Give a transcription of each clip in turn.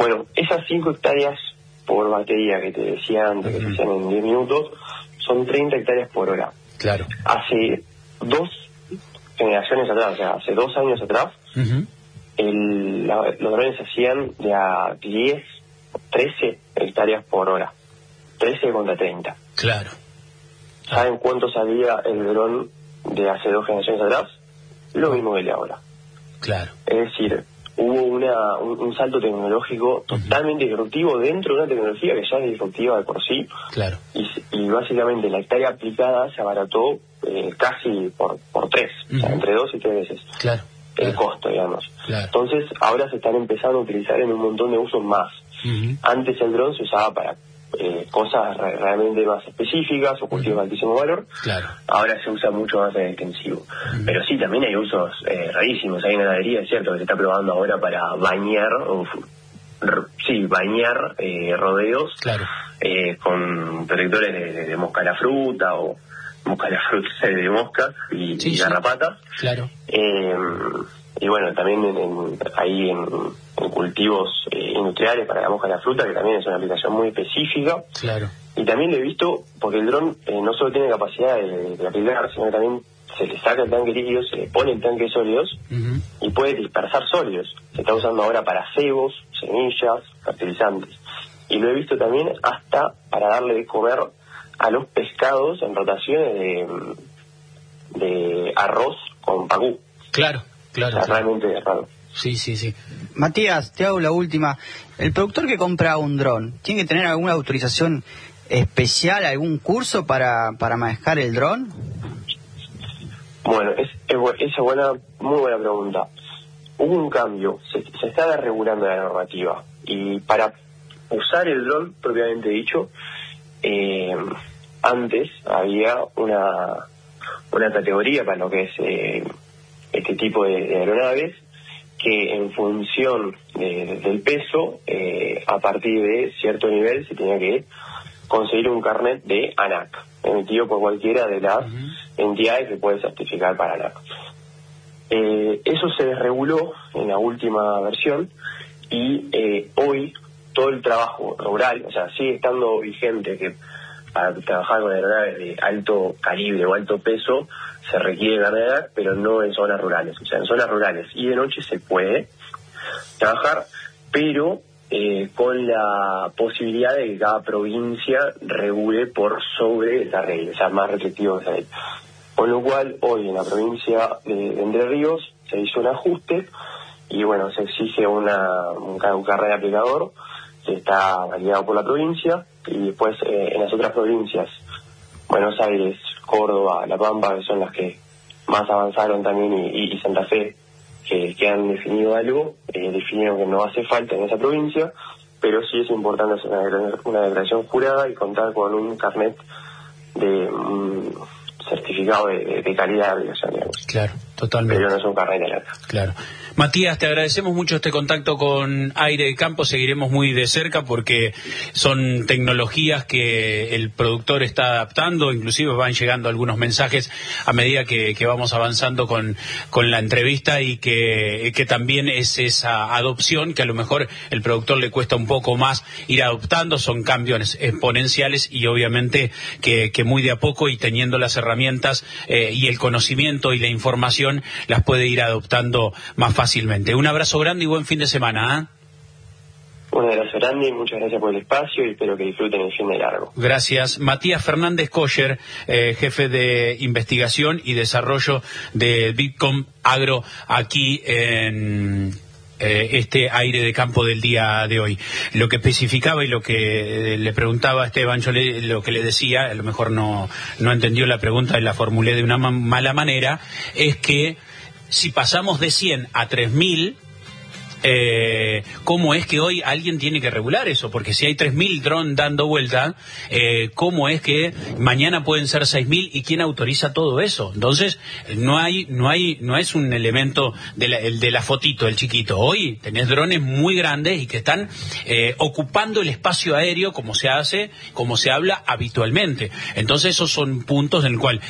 Bueno, esas 5 hectáreas por batería que te decía antes, que se hacían en 10 minutos, son 30 hectáreas por hora. Claro. Hace 2 generaciones atrás, o sea, hace 2 años atrás, los drones se hacían de a 10, 13 hectáreas por hora. 13 contra 30. Claro. ¿Saben cuánto salía el dron de hace 2 generaciones atrás? Lo mismo que el de ahora. Claro. Es decir, hubo un salto tecnológico totalmente disruptivo dentro de una tecnología que ya es disruptiva de por sí. Claro. Y básicamente la hectárea aplicada se abarató casi por 3, o sea, entre 2 y 3 veces. Claro. El costo, digamos. Claro. Entonces, ahora se están empezando a utilizar en un montón de usos más. Antes el dron se usaba para cosas realmente más específicas o cultivos de altísimo valor. Claro. Ahora se usa mucho más en extensivo. Pero sí, también hay usos rarísimos. Hay una ganadería, es cierto, que se está probando ahora para bañar, rodeos, claro, con protectores de mosca a la fruta o mosca a la fruta de mosca y garrapatas. Claro. Y bueno, también en cultivos industriales para la mosca de la fruta, que también es una aplicación muy específica. Claro. Y también lo he visto porque el dron no solo tiene capacidad de aplicar, sino que también se le saca el tanque líquido, se le pone el tanque de sólidos y puede dispersar sólidos. Se está usando ahora para cebos, semillas, fertilizantes. Y lo he visto también hasta para darle de comer a los pescados en rotaciones de arroz con pagú. Claro, claro. O sea, realmente raro. Sí. Matías, te hago la última. El productor que compra un dron, ¿tiene que tener alguna autorización especial, algún curso para manejar el dron? Bueno, esa muy buena pregunta. Hubo un cambio, se está regulando la normativa y para usar el dron propiamente dicho, antes había una categoría para lo que es este tipo de aeronaves, que en función del peso, a partir de cierto nivel se tenía que conseguir un carnet de ANAC, emitido por cualquiera de las entidades que puede certificar para ANAC. Eso se desreguló en la última versión y hoy todo el trabajo rural, o sea, sigue estando vigente que para trabajar con aeronaves de alto calibre o alto peso se requiere carnet, pero no en zonas rurales. O sea, en zonas rurales y de noche se puede trabajar, pero con la posibilidad de que cada provincia regule por sobre esa regla, o sea, más restrictivo que esa ley. Con lo cual, hoy en la provincia de Entre Ríos se hizo un ajuste y bueno, se exige un carnet de aplicador que está validado por la provincia y después en las otras provincias, Buenos Aires, Córdoba, La Pampa, que son las que más avanzaron también y Santa Fe, que han definido algo, definieron que no hace falta en esa provincia, pero sí es importante hacer una declaración jurada y contar con un carnet de certificado de calidad de aplicación, digamos. Claro, totalmente. Pero no es un carnet de lata. Claro. Matías, te agradecemos mucho este contacto con Aire de Campo, seguiremos muy de cerca porque son tecnologías que el productor está adaptando, inclusive van llegando algunos mensajes a medida que vamos avanzando con la entrevista y que también es esa adopción que a lo mejor el productor le cuesta un poco más ir adoptando, son cambios exponenciales y obviamente que muy de a poco y teniendo las herramientas y el conocimiento y la información las puede ir adoptando más fácilmente. Un abrazo grande y buen fin de semana. Un abrazo grande y muchas gracias por el espacio y espero que disfruten el fin de largo. Gracias. Matías Fernández Coller, jefe de investigación y desarrollo de Bitkom Agro aquí en este Aire de Campo del día de hoy. Lo que especificaba y lo que le preguntaba a Esteban, yo lo que le decía, a lo mejor no entendió la pregunta y la formulé de una mala manera, es que si pasamos de 100 a 3.000, ¿cómo es que hoy alguien tiene que regular eso? Porque si hay 3.000 drones dando vuelta, ¿cómo es que mañana pueden ser 6.000 y quién autoriza todo eso? Entonces, no es un elemento de la fotito, el chiquito. Hoy tenés drones muy grandes y que están ocupando el espacio aéreo como se habla habitualmente. Entonces, esos son puntos en el cual,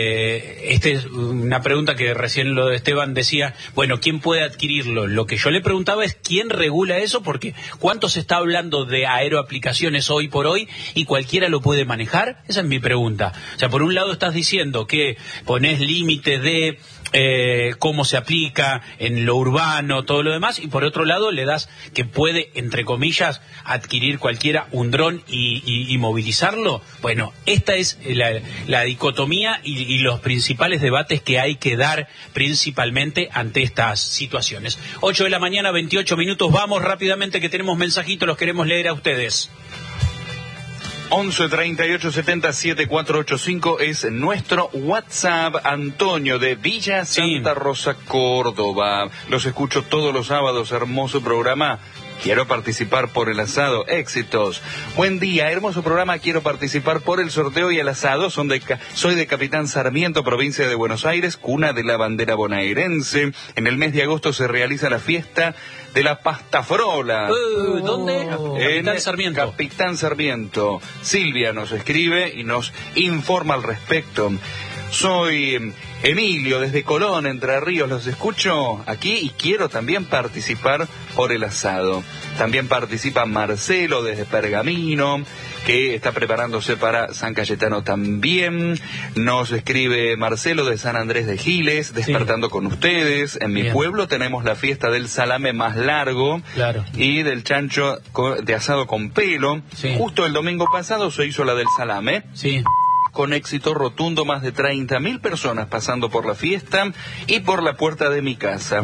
es una pregunta que recién lo de Esteban decía, bueno, ¿quién puede adquirirlo? Lo que yo le pregunto preguntaba es quién regula eso, porque ¿cuánto se está hablando de aeroaplicaciones hoy por hoy y cualquiera lo puede manejar? Esa es mi pregunta. O sea, por un lado estás diciendo que ponés límites de cómo se aplica en lo urbano, todo lo demás, y por otro lado le das que puede, entre comillas, adquirir cualquiera un dron y movilizarlo. Bueno, esta es la dicotomía y los principales debates que hay que dar principalmente ante estas situaciones. 8 de la mañana, 28 minutos, vamos rápidamente que tenemos mensajitos, los queremos leer a ustedes. 11 38 70 7485 es nuestro WhatsApp. Antonio de Villa Santa Rosa, Córdoba. Los escucho todos los sábados, hermoso programa. Quiero participar por el asado. Éxitos. Buen día, hermoso programa. Quiero participar por el sorteo y el asado. Soy de Capitán Sarmiento, provincia de Buenos Aires, cuna de la bandera bonaerense. En el mes de agosto se realiza la fiesta de la pastafrola. ¿Dónde? Capitán Sarmiento. Capitán Sarmiento. Silvia nos escribe y nos informa al respecto. Soy Emilio, desde Colón, Entre Ríos, los escucho aquí y quiero también participar por el asado. También participa Marcelo desde Pergamino, que está preparándose para San Cayetano también. Nos escribe Marcelo de San Andrés de Giles, despertando con ustedes. En mi pueblo tenemos la fiesta del salame más largo y del chancho de asado con pelo. Justo el domingo pasado se hizo la del salame. Con éxito rotundo, más de 30.000 personas pasando por la fiesta y por la puerta de mi casa.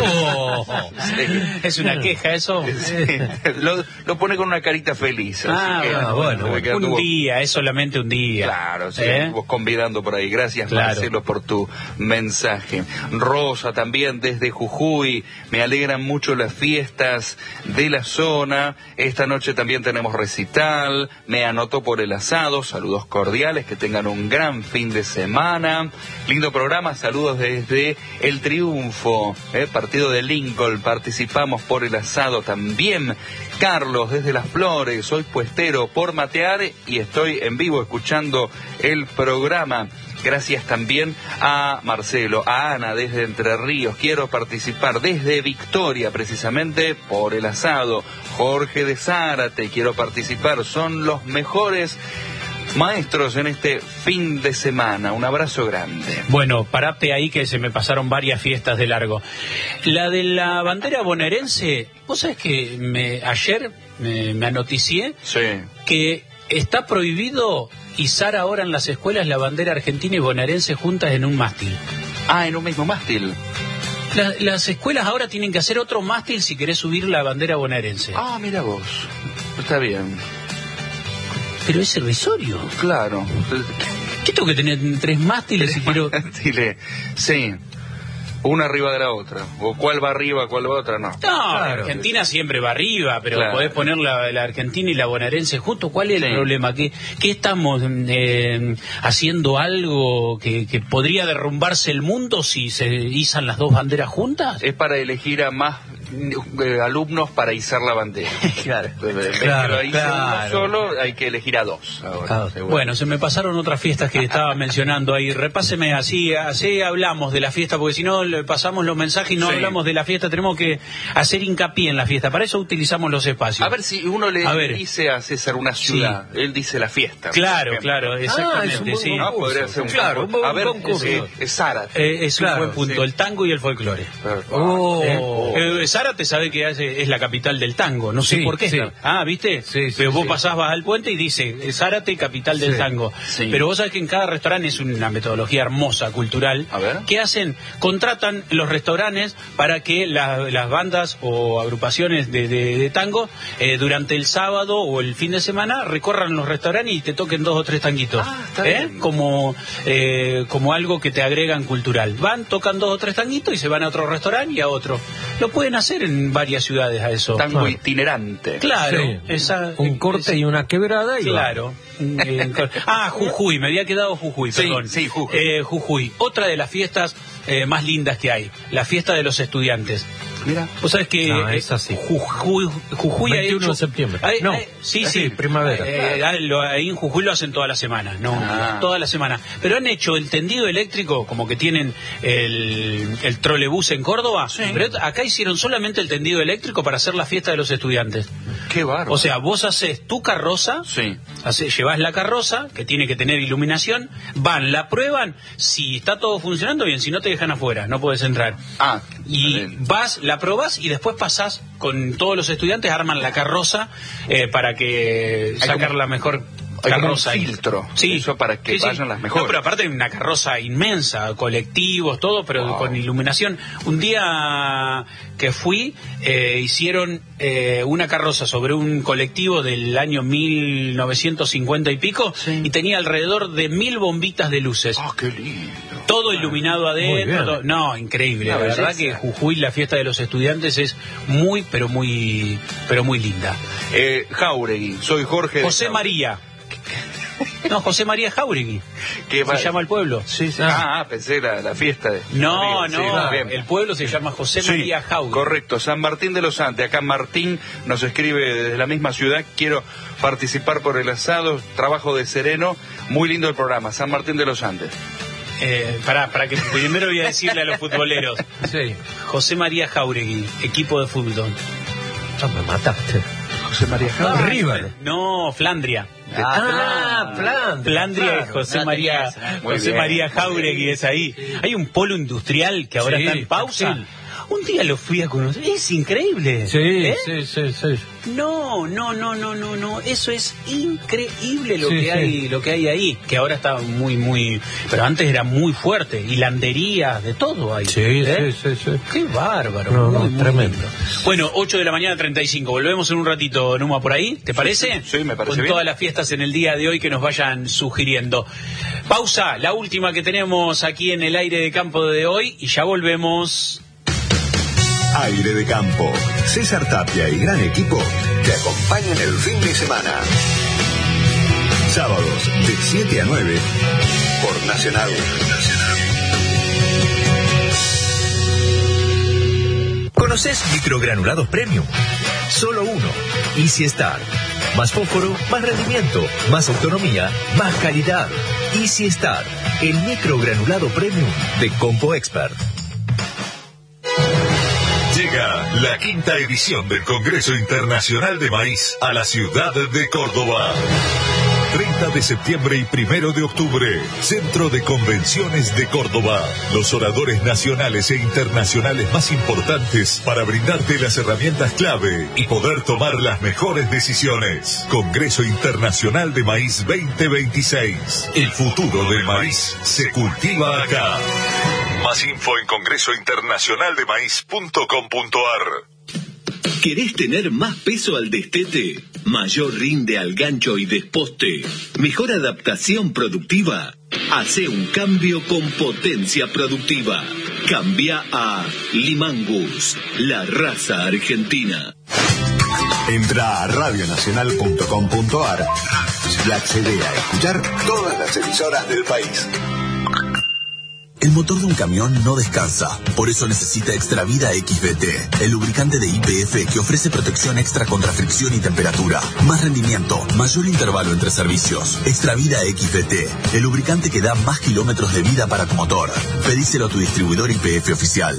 Es una queja eso. Lo pone con una carita feliz. Bueno, un día, es solamente un día. Claro, vos convidando por ahí. Gracias, Marcelo, por tu mensaje. Rosa también desde Jujuy. Me alegran mucho las fiestas de la zona. Esta noche también tenemos recital. Me anoto por el asado. Saludos cordiales, que tengan un gran fin de semana. Lindo programa, saludos desde El Triunfo, partido de Lincoln, participamos por el asado también. Carlos desde Las Flores, soy puestero por matear y estoy en vivo escuchando el programa. Gracias también a Marcelo, a Ana desde Entre Ríos, quiero participar desde Victoria precisamente por el asado. Jorge de Zárate, quiero participar, son los mejores maestros en este fin de semana. Un abrazo grande. Bueno, parate ahí que se me pasaron varias fiestas de largo. La de la bandera bonaerense, vos sabés que ayer me anoticié que está prohibido izar ahora en las escuelas la bandera argentina y bonaerense juntas en un mástil. En un mismo mástil. Las escuelas ahora tienen que hacer otro mástil si querés subir la bandera bonaerense. Mira vos. Está bien. Pero es irrisorio. Claro. ¿Qué tengo que tener 3 mástiles si quiero...? Sí. Una arriba de la otra. O cuál va arriba, cuál va otra, no. Argentina siempre va arriba, pero podés poner la argentina y la bonaerense juntos. ¿Cuál es el problema? ¿Qué estamos haciendo algo que podría derrumbarse el mundo si se izan las dos banderas juntas? Es para elegir a más alumnos para izar la bandera. Solo hay que elegir a 2 ahora. Bueno, se me pasaron otras fiestas que estaba mencionando ahí. Repáseme así hablamos de la fiesta, porque si no pasamos los mensajes y no hablamos de la fiesta. Tenemos que hacer hincapié en la fiesta, para eso utilizamos los espacios. A ver si uno le dice a César una ciudad, él dice la fiesta. Claro, exactamente. Podría ser Zárate. Es un buen punto, el tango y el folclore. Zárate sabe que es la capital del tango, no sé por qué. ¿Viste? Pero vos vas al puente y dice Zárate, capital del tango. Pero vos sabés que en cada restaurante es una metodología hermosa, cultural. ¿Qué hacen? Contratan los restaurantes para que las bandas o agrupaciones de tango durante el sábado o el fin de semana recorran los restaurantes y te toquen 2 o 3 tanguitos. Como algo que te agregan cultural. Van, tocan 2 o 3 tanguitos y se van a otro restaurante y a otro. Lo pueden hacer en varias ciudades a eso. Tango itinerante. Claro. Un corte y una quebrada. Claro. Jujuy, me había quedado Jujuy, perdón. Jujuy. Jujuy. Otra de las fiestas más lindas que hay. La fiesta de los estudiantes. Mira. Vos sabés que es así. Jujuy 21 de septiembre. Sí, primavera. Ahí en Jujuy lo hacen toda la semana, toda la semana. Pero han hecho el tendido eléctrico, como que tienen el trolebús en Córdoba, pero acá hicieron solamente el tendido eléctrico para hacer la fiesta de los estudiantes. Qué bárbaro. O sea, vos haces tu carroza, llevas la carroza, que tiene que tener iluminación, van, la prueban, si está todo funcionando bien, si no te dejan afuera, no puedes entrar. Y vas, la probás y después pasás con todos los estudiantes, arman la carroza para que sacar la mejor carroza. Hay un filtro. Sí. Eso para que vayan las mejores. No, pero aparte hay una carroza inmensa, colectivos, todo, pero con iluminación. Un día que fui, hicieron una carroza sobre un colectivo del año 1950 y pico, y tenía alrededor de 1000 bombitas de luces. ¡Qué lindo! Todo iluminado adentro. No, increíble. La verdad que Jujuy, la fiesta de los estudiantes, es muy, pero muy linda. Jáuregui, soy Jorge. José María. No, José María Jáuregui. Se llama el pueblo. Sí. Pensé la fiesta. No, el pueblo se llama José María Jáuregui. Correcto, San Martín de los Andes. Acá Martín nos escribe desde la misma ciudad. Quiero participar por el asado, trabajo de sereno. Muy lindo el programa, San Martín de los Andes. Para que primero voy a decirle a los futboleros. Sí. José María Jáuregui, equipo de fútbol. Me mataste. José María Jáuregui. River. No, Flandria. Flandria y José María Jáuregui es ahí. Hay un polo industrial que ahora está en pausa. Un día lo fui a conocer. Es increíble. Sí. No. Eso es increíble lo que hay ahí. Que ahora está muy. Pero antes era muy fuerte. Hilanderías, de todo hay. Sí. Qué bárbaro. Muy tremendo. Lindo. Bueno, 8:35. Volvemos en un ratito, Numa, por ahí. ¿Te parece? Sí, me parece Con bien. todas las fiestas en el día de hoy que nos vayan sugiriendo. Pausa, la última que tenemos aquí en el aire de campo de hoy. Y ya volvemos. Aire de campo. César Tapia y gran equipo te acompañan el fin de semana. Sábados de 7 a 9 por Nacional. ¿Conoces microgranulados premium? Solo uno. Easy Star. Más fósforo, más rendimiento, más autonomía, más calidad. Easy Star, el microgranulado premium de Compo Expert. Llega la 5ª edición del Congreso Internacional de Maíz a la ciudad de Córdoba. 30 de septiembre y 1 de octubre, Centro de Convenciones de Córdoba. Los oradores nacionales e internacionales más importantes para brindarte las herramientas clave y poder tomar las mejores decisiones. Congreso Internacional de Maíz 2026. El futuro del maíz se cultiva acá. Más info en congresointernacionaldemaíz.com.ar. ¿Querés tener más peso al destete? ¿Mayor rinde al gancho y desposte? ¿Mejor adaptación productiva? Hace un cambio con potencia productiva. Cambia a Limangus, la raza argentina. Entra a radionacional.com.ar y accede a escuchar todas las emisoras del país. El motor de un camión no descansa, por eso necesita Extravida XVT, el lubricante de YPF que ofrece protección extra contra fricción y temperatura, más rendimiento, mayor intervalo entre servicios. Extravida XVT, el lubricante que da más kilómetros de vida para tu motor. Pedíselo a tu distribuidor YPF oficial.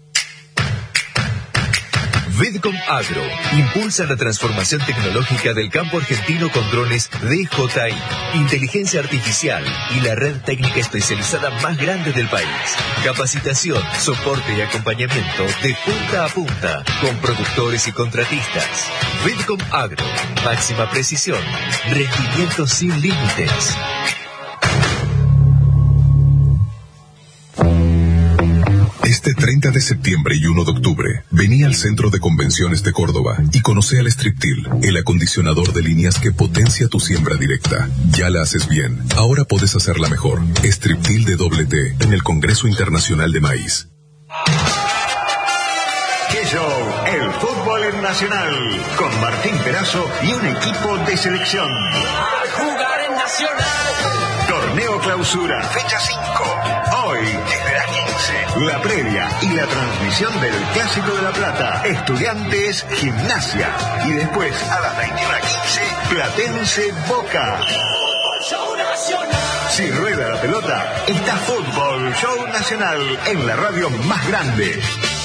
Vidcom Agro impulsa la transformación tecnológica del campo argentino con drones DJI, inteligencia artificial y la red técnica especializada más grande del país. Capacitación, soporte y acompañamiento de punta a punta con productores y contratistas. Vidcom Agro, máxima precisión, rendimiento sin límites. Este 30 de septiembre y 1 de octubre, vení al Centro de Convenciones de Córdoba y conoce al Striptil, el acondicionador de líneas que potencia tu siembra directa. Ya la haces bien, ahora podés hacerla mejor. Striptil de doble T en el Congreso Internacional de Maíz. Show, el fútbol en Nacional, con Martín Perazo y un equipo de selección. A jugar en Nacional. Torneo Clausura, fecha 5. Hoy, desde las 15, la previa y la transmisión del Clásico de La Plata, Estudiantes Gimnasia. Y después, a las 21:15, Platense Boca. Si rueda la pelota, está Fútbol Show Nacional en la radio más grande.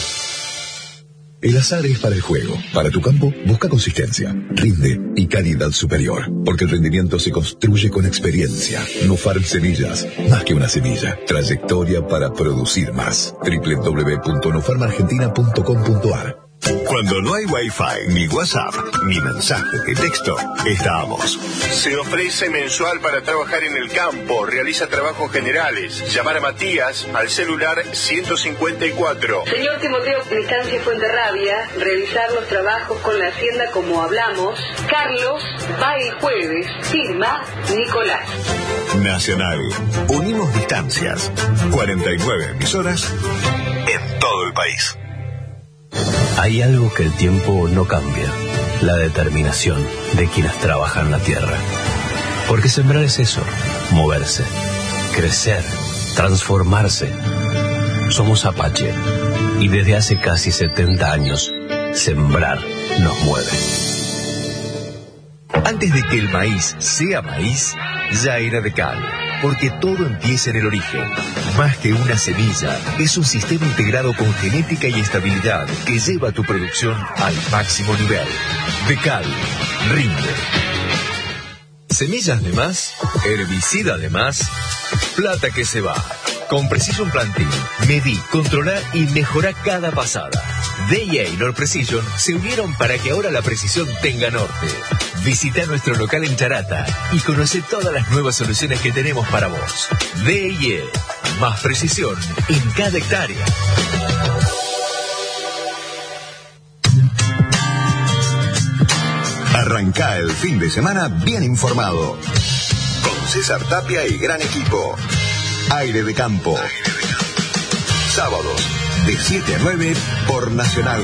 El azar es para el juego. Para tu campo, busca consistencia, rinde y calidad superior. Porque el rendimiento se construye con experiencia. Nufarm Semillas, más que una semilla. Trayectoria para producir más. www.nufarmargentina.com.ar. Cuando no hay Wi-Fi, ni WhatsApp, ni mensaje de texto, estamos. Se ofrece mensual para trabajar en el campo. Realiza trabajos generales. Llamar a Matías al celular 154. Señor Timoteo Estancia Fuenterrabia, revisar los trabajos con la Hacienda como hablamos. Carlos va el jueves. Firma Nicolás. Nacional. Unimos distancias. 49 emisoras en todo el país. Hay algo que el tiempo no cambia, la determinación de quienes trabajan la tierra. Porque sembrar es eso, moverse, crecer, transformarse. Somos Apache y desde hace casi 70 años, sembrar nos mueve. Antes de que el maíz sea maíz, ya era Decal. Porque todo empieza en el origen. Más que una semilla, es un sistema integrado con genética y estabilidad que lleva tu producción al máximo nivel. Decal, rinde. Semillas de más, herbicida de más, plata que se va. Con Precision Planting, medí, controlá y mejorá cada pasada. DIA y Nord Precision se unieron para que ahora la precisión tenga norte. Visita nuestro local en Charata y conoce todas las nuevas soluciones que tenemos para vos. DIA, más precisión en cada hectárea. Arrancá el fin de semana bien informado. Con César Tapia y gran equipo. Aire de Campo. Sábados, de 7 a 9 por Nacional.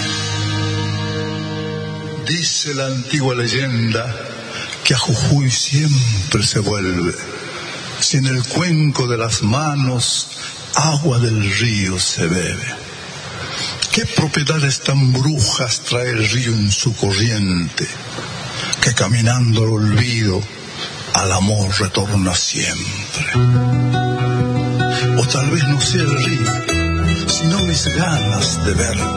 Dice la antigua leyenda que a Jujuy siempre se vuelve. Si en el cuenco de las manos agua del río se bebe. ¿Qué propiedades tan brujas trae el río en su corriente? Que caminando al olvido, al amor retorna siempre. O tal vez no sea el río, sino mis ganas de verte.